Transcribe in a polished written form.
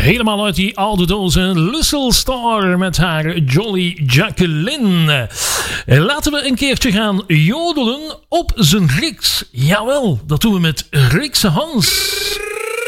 Helemaal uit die oude dozen. Lussel Star met haar Jolly Jacqueline. Laten we een keertje gaan jodelen op zijn Grieks. Jawel, dat doen we met Griekse Hans.